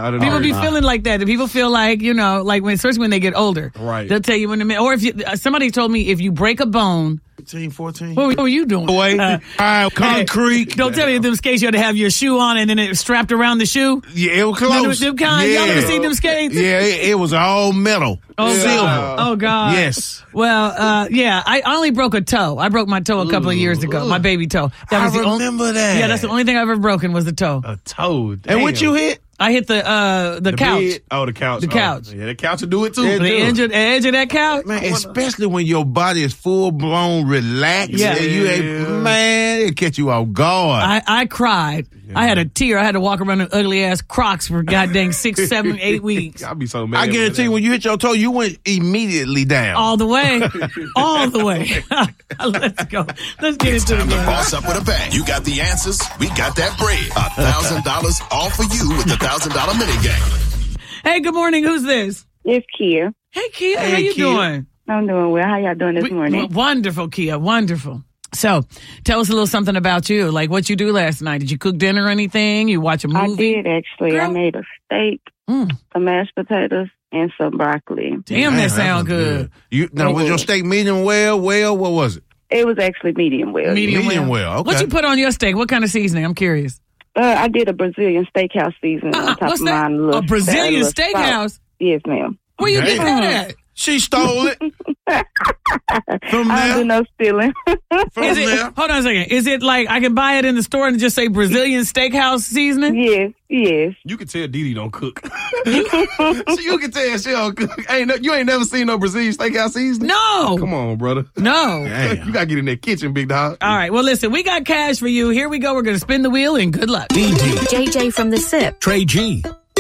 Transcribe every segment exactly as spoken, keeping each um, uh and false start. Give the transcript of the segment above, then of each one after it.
I don't People know. be feeling like that. People feel like, you know, like when, especially when they get older. Right. They'll tell you when the, or if you, uh, somebody told me if you break a bone. fifteen, fourteen What, what were you doing? Boy, Uh, uh, concrete. Hey, don't tell me them skates you had to have your shoe on and then it was strapped around the shoe. Yeah, it was close. Them, them kind, yeah. Y'all ever seen them skates? Yeah, it, it was all metal. Oh, Silver. God. Oh, God. Yes. Well, uh, yeah, I only broke a toe. I broke my toe a couple of years ago, my baby toe. That I was the remember only, that. Yeah, that's the only thing I've ever broken was the toe. A toe. And what you hit? I hit the uh, the, The couch. bed? Oh, the couch. The Oh, couch. yeah, the couch will do it too. It The do. edge of, the edge of that couch. Man, especially when your body is full blown relaxed. Yeah. And you ain't, man, it catch you off guard. I, I cried. I had a tear. I had to walk around in ugly ass Crocs for goddamn six, seven, eight weeks. I'll be so mad. I guarantee you, when you hit your toe, you went immediately down. All the way. All the way. Let's go. Let's get It's into time the to game. boss up with a bang. You got the answers. We got that bread. A thousand dollars all for you with the thousand dollar mini game. Hey, good morning. Who's this? It's Kia. Hey, Kia. Hey, how you Kia. doing? I'm doing well. How y'all doing this We- morning? Wonderful, Kia. Wonderful. So, tell us a little something about you. Like what you do last night. Did you cook dinner or anything? You watch a movie? I did actually. Girl. I made a steak, Mm. some mashed potatoes, and some broccoli. Damn, that Man, sound was good. You now was your steak medium well? Well, what was it? It was actually medium well. Medium, Medium well. well, okay. What you put on your steak? What kind of seasoning? I'm curious. Uh, I did a Brazilian steakhouse seasoning Uh-uh, on top what's of that? mine. little- A Brazilian little salt. steakhouse? Yes, ma'am. Where you get Damn. that at? She stole it from I don't do there. no stealing. From Is it, there. hold on a second. Is it like I can buy it in the store and just say Brazilian steakhouse seasoning? yes, yes. You can tell Didi don't cook. so you can tell she don't cook. Ain't no, you ain't never seen no Brazilian steakhouse seasoning? No. Come on, brother. No. Damn. You gotta get in that kitchen, big dog. All right. Well, listen, we got cash for you. Here we go. We're going to spin the wheel and good luck. D D, J J from the SIP. Trey G.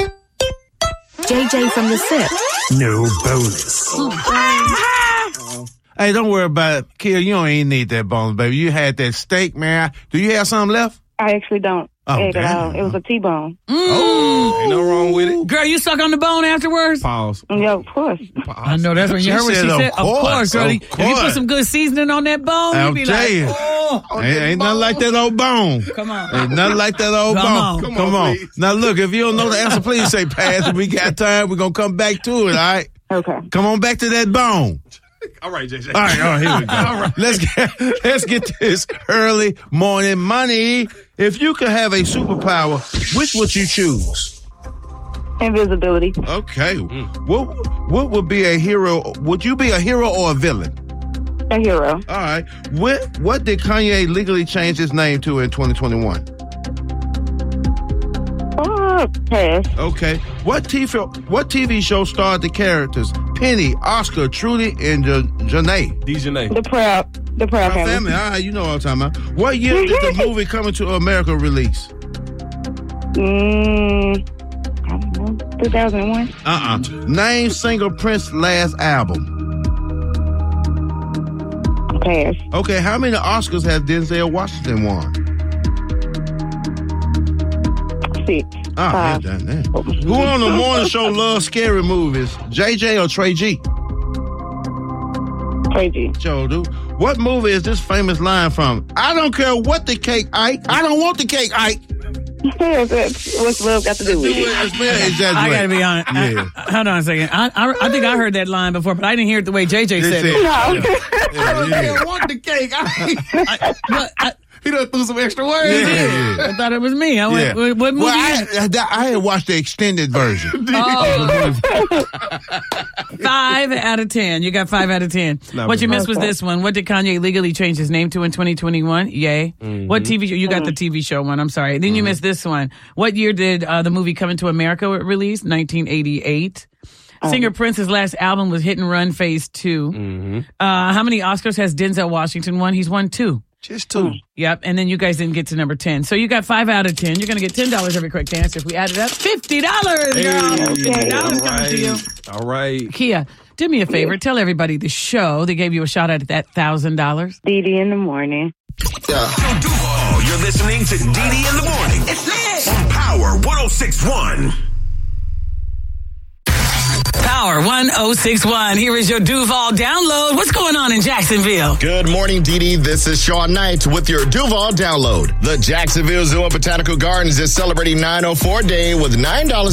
J J from the SIP. No bonus. Hey, don't worry about it. Kia, you don't even need that bonus, baby. You had that steak, man. Do you have something left? I actually don't Oh, eat it damn. all. It was a T-bone. Oh, Ain't no wrong with it. Girl, you suck on the bone afterwards? Pause. Yeah, of course. Pause. I know that's when you She heard what said, she of said. Of course, course, girl. of If you put course. some good seasoning on that bone, I'll you'd be tell like, you. oh, ain't, ain't nothing like that old bone. come on. Ain't nothing like that old Come bone. on. Come, Come on, on, please. Now, look, if you don't know the answer, please say pass. If we got time, we're going to come back to it, all right? Okay. Come on back to that bone. All right, J J. All right, all right, here we go. All right. Let's get let's get this early morning money. If you could have a superpower, which would you choose? Invisibility. Okay. What what would be a hero? Would you be a hero or a villain? A hero. All right. What what did Kanye legally change his name to in twenty twenty-one? Oh, pass. Okay. What T V what T V show starred the characters Penny, Oscar, Trudy, and J- Janae? Dejanay. The Proud. The Proud My Family. family. All right, you know what I'm talking about. What year did the movie Coming to America release? Mm, I don't know. two thousand one. Uh-uh. Name single Prince's last album. Pass. Okay, how many Oscars has Denzel Washington won? Six. Ah, Five. yeah, damn, damn. Who on the morning show loves scary movies? J J or Trey G? Crazy. Joe, dude. What movie is this famous line from? I don't care what the cake, Ike. I don't want the cake, Ike. What's love got to do with it? I gotta be honest. I- Yeah. I- hold on a second. I, I I think I heard that line before, but I didn't hear it the way J J This said is- it. No. Yeah, yeah. I want the cake. I, but I, He done threw some extra words. Yeah, yeah, yeah. I thought it was me. I went, Yeah. what, what movie? Well, is I, I, I had watched the extended version. Oh. Five out of ten. You got five out of ten. Not What you bad. missed was Okay. this one. What did Kanye legally change his name to in twenty twenty-one? Yay. What T V show? You got the T V show one. I'm sorry. Then you missed this one. What year did uh, the movie Coming to America release? nineteen eighty-eight. Singer Prince's last album was Hit and Run Phase two. Uh, how many Oscars has Denzel Washington won? He's won two. Just two. Yep, and then you guys didn't get to number ten. So you got five out of ten. You're going to get ten dollars every correct answer. If we add it up, fifty dollars, girl. fifty dollars coming to you. All right. Kia, do me a favor. Tell everybody the show. They gave you a shot at that one thousand dollars. D D in the morning. Joe Duval, you're listening to D D in the morning. It's lit on Power one oh six point one. Power one oh six point one. Here is your Duval download. What's going on in Jacksonville? Good morning, Dee Dee. This is Sean Knight with your Duval download. The Jacksonville Zoo and Botanical Gardens is celebrating nine oh four Day with nine dollars